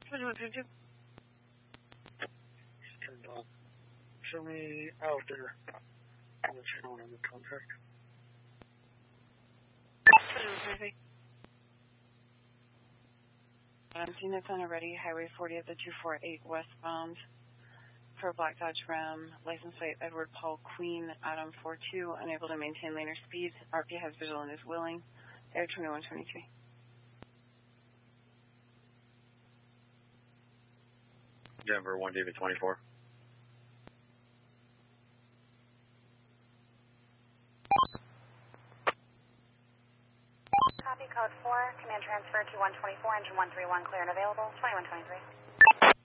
2122. Show me out there. What's showing on the contact? 2123. I'm seeing that's on a ready Highway 40 at the 248 westbound for Black Dodge Ram, license plate Edward Paul Queen, Adam 42, unable to maintain laner speeds. RP has visual and is willing. Air 2123. Denver 1 David 24. Copy code 4, command transfer to 124, engine 131, clear and available, 2123.